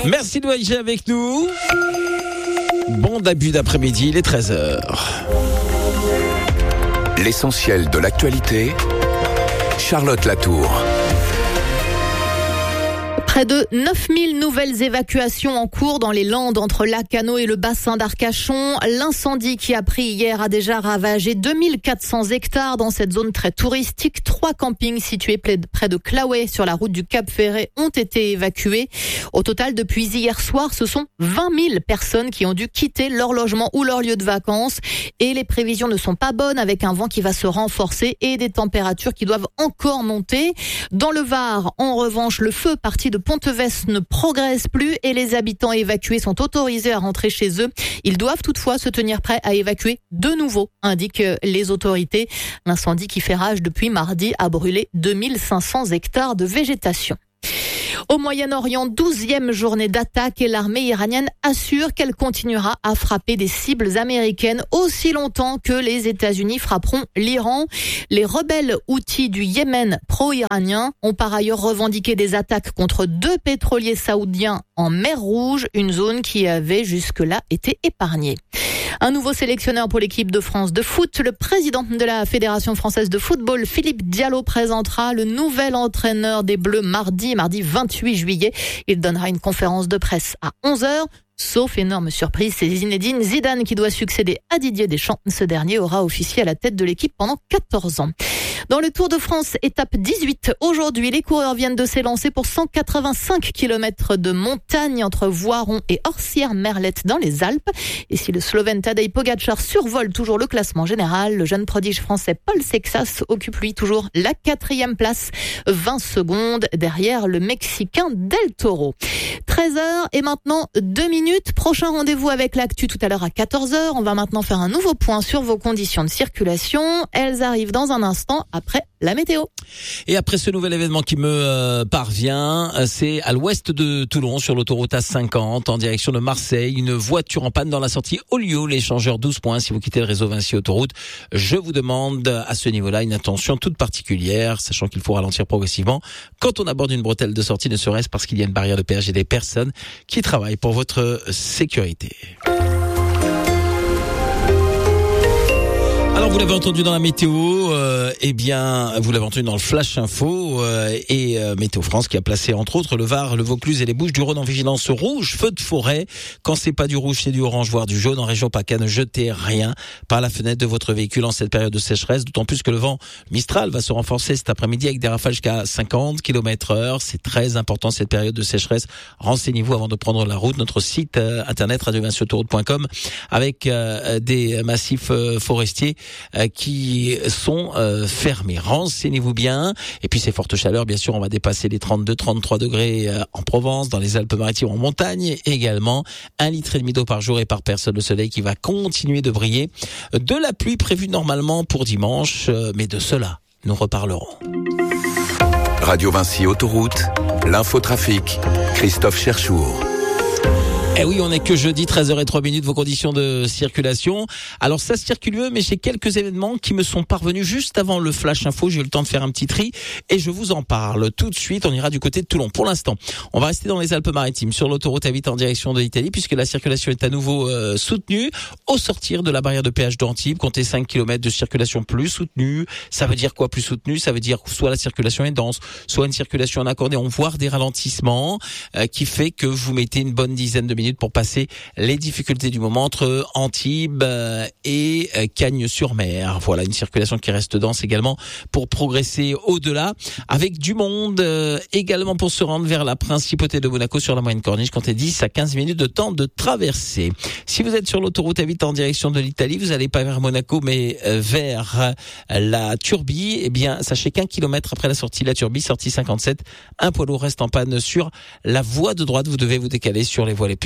Merci de voyager avec nous. Bon début d'après-midi, il est 13h. L'essentiel de l'actualité, Charlotte Latour. Près de 9000 nouvelles évacuations en cours dans les Landes entre Lacanau et le bassin d'Arcachon. L'incendie qui a pris hier a déjà ravagé 2400 hectares dans cette zone très touristique. 3 campings situés près de Claouet sur la route du Cap Ferret ont été évacués. Au total, depuis hier soir, ce sont 20 000 personnes qui ont dû quitter leur logement ou leur lieu de vacances. Et les prévisions ne sont pas bonnes avec un vent qui va se renforcer et des températures qui doivent encore monter. Dans le Var, en revanche, le feu parti de Pontevès ne progresse plus et les habitants évacués sont autorisés à rentrer chez eux. Ils doivent toutefois se tenir prêts à évacuer de nouveau, indiquent les autorités. L'incendie qui fait rage depuis mardi a brûlé 2500 hectares de végétation. Au Moyen-Orient, 12e journée d'attaque et l'armée iranienne assure qu'elle continuera à frapper des cibles américaines aussi longtemps que les États-Unis frapperont l'Iran. Les rebelles houthis du Yémen pro-iranien ont par ailleurs revendiqué des attaques contre 2 pétroliers saoudiens en mer Rouge, une zone qui avait jusque-là été épargnée. Un nouveau sélectionneur pour l'équipe de France de foot. Le président de la Fédération française de football, Philippe Diallo, présentera le nouvel entraîneur des Bleus mardi 28 juillet. Il donnera une conférence de presse à 11h. Sauf énorme surprise, c'est Zinedine Zidane qui doit succéder à Didier Deschamps. Ce dernier aura officié à la tête de l'équipe pendant 14 ans. Dans le Tour de France, étape 18, aujourd'hui, les coureurs viennent de s'élancer pour 185 km de montagne entre Voiron et Orsières-Merlette dans les Alpes. Et si le Slovène Tadej Pogačar survole toujours le classement général, le jeune prodige français Paul Sexas occupe lui toujours la 4e place, 20 secondes derrière le Mexicain Del Toro. 13h et maintenant 2 minutes. Prochain rendez-vous avec l'actu tout à l'heure à 14h. On va maintenant faire un nouveau point sur vos conditions de circulation. Elles arrivent dans un instant après la météo. Et après ce nouvel événement qui me parvient, c'est à l'ouest de Toulon, sur l'autoroute A50, en direction de Marseille. Une voiture en panne dans la sortie Olliot, l'échangeur 12 points. Si vous quittez le réseau Vinci Autoroute, je vous demande à ce niveau-là une attention toute particulière, sachant qu'il faut ralentir progressivement quand on aborde une bretelle de sortie, ne serait-ce parce qu'il y a une barrière de péage et des personnes qui travaillent pour votre sécurité. Alors vous l'avez entendu dans la météo, vous l'avez entendu dans le Flash Info et Météo France qui a placé entre autres le Var, le Vaucluse et les Bouches-du-Rhône en vigilance rouge, feu de forêt. Quand c'est pas du rouge, c'est du orange, voire du jaune. En région PACA, ne jetez rien par la fenêtre de votre véhicule en cette période de sécheresse, d'autant plus que le vent Mistral va se renforcer cet après-midi avec des rafales jusqu'à 50 km/h. C'est très important cette période de sécheresse. Renseignez-vous avant de prendre la route. Notre site internet radiovinciautoroute.com avec des massifs forestiers qui sont fermés. Renseignez-vous bien. Et puis ces fortes chaleurs, bien sûr, on va dépasser les 32-33 degrés en Provence, dans les Alpes-Maritimes, en montagne également. 1,5 litre d'eau par jour et par personne. Le soleil qui va continuer de briller. De la pluie prévue normalement pour dimanche, mais de cela, nous reparlerons. Radio Vinci Autoroute, l'infotrafic, Christophe Cherchour. Eh oui, on n'est que jeudi, 13h03, vos conditions de circulation. Alors ça circule mieux, mais j'ai quelques événements qui me sont parvenus juste avant le Flash Info. J'ai eu le temps de faire un petit tri et je vous en parle tout de suite. On ira du côté de Toulon. Pour l'instant, on va rester dans les Alpes-Maritimes, sur l'autoroute A8 en direction de l'Italie, puisque la circulation est à nouveau soutenue. Au sortir de la barrière de péage d'Antibes, comptez 5 km de circulation plus soutenue. Ça veut dire quoi, plus soutenue? Ça veut dire soit la circulation est dense, soit une circulation en accordéon, voire des ralentissements, qui fait que vous mettez une bonne dizaine de minutes pour passer les difficultés du moment entre Antibes et Cagnes-sur-Mer. Voilà, une circulation qui reste dense également pour progresser au-delà, avec du monde également pour se rendre vers la principauté de Monaco sur la moyenne corniche, comptez 10 à 15 minutes de temps de traversée. Si vous êtes sur l'autoroute A8 en direction de l'Italie, vous n'allez pas vers Monaco mais vers la Turbie, eh bien sachez qu'1 kilomètre après la sortie de la Turbie, sortie 57, un poids lourd reste en panne sur la voie de droite. Vous devez vous décaler sur les voies les plus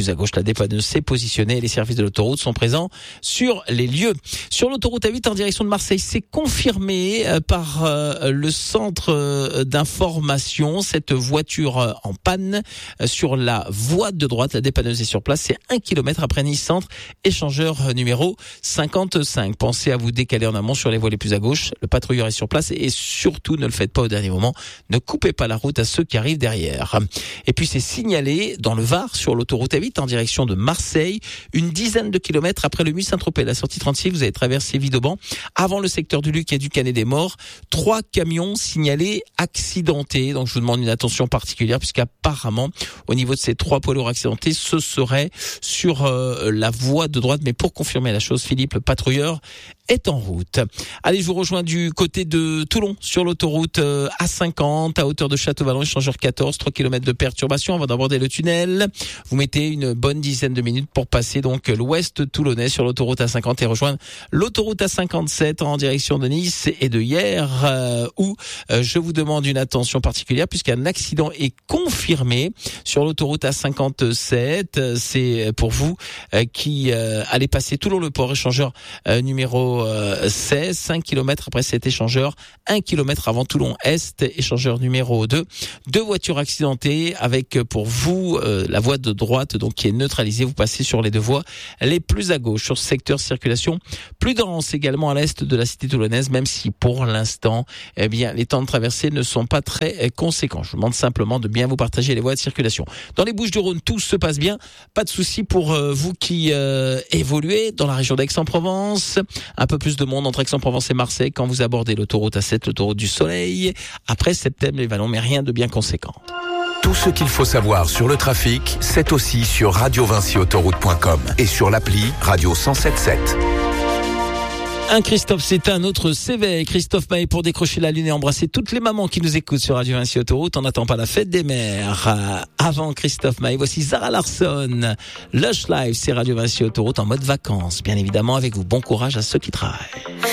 plus à gauche, la dépanneuse s'est positionnée. Les services de l'autoroute sont présents sur les lieux. Sur l'autoroute A8 en direction de Marseille, c'est confirmé par le centre d'information. Cette voiture en panne sur la voie de droite, la dépanneuse est sur place. C'est 1 km après Nice Centre, échangeur numéro 55. Pensez à vous décaler en amont sur les voies les plus à gauche. Le patrouilleur est sur place et surtout ne le faites pas au dernier moment. Ne coupez pas la route à ceux qui arrivent derrière. Et puis c'est signalé dans le Var sur l'autoroute A8 en direction de Marseille, une dizaine de kilomètres après le Muy-Saint-Tropez, la sortie 36, vous avez traversé Vidauban, avant le secteur du Luc et du Canet des Morts, 3 camions signalés accidentés. Donc je vous demande une attention particulière puisqu'apparemment au niveau de ces 3 poids lourds accidentés, ce serait sur la voie de droite. Mais pour confirmer la chose, Philippe, le patrouilleur, est en route. Allez, je vous rejoins du côté de Toulon sur l'autoroute A50 à hauteur de Château-Vallon, échangeur 14, 3 km de perturbation avant d'aborder le tunnel. Vous mettez une bonne dizaine de minutes pour passer donc l'ouest toulonnais sur l'autoroute A50 et rejoindre l'autoroute A57 en direction de Nice et de Hyères où je vous demande une attention particulière puisqu'un accident est confirmé sur l'autoroute A57. C'est pour vous qui allez passer Toulon-le-Port, échangeur numéro 16, 5 km après cet échangeur, 1 km avant Toulon-Est, échangeur numéro 2. 2 voitures accidentées avec pour vous la voie de droite donc qui est neutralisée. Vous passez sur les 2 voies les plus à gauche sur ce secteur circulation plus dense également à l'est de la cité toulonnaise, même si pour l'instant les temps de traversée ne sont pas très conséquents. Je vous demande simplement de bien vous partager les voies de circulation. Dans les Bouches-du-Rhône, tout se passe bien. Pas de souci pour vous qui évoluez dans la région d'Aix-en-Provence. Un peu plus de monde entre Aix-en-Provence et Marseille quand vous abordez l'autoroute A7, l'autoroute du Soleil. Après Septembre-les-Vallons, mais rien de bien conséquent. Tout ce qu'il faut savoir sur le trafic, c'est aussi sur radiovinciautoroute.com et sur l'appli Radio 107.7. Un Christophe, c'est un autre s'éveille. Christophe Maé pour décrocher la lune et embrasser toutes les mamans qui nous écoutent sur Radio Vinci Autoroute. On n'attend pas la fête des mères. Avant Christophe Maé, voici Zara Larsson. Lush Life, c'est Radio Vinci Autoroute en mode vacances. Bien évidemment, avec vous. Bon courage à ceux qui travaillent.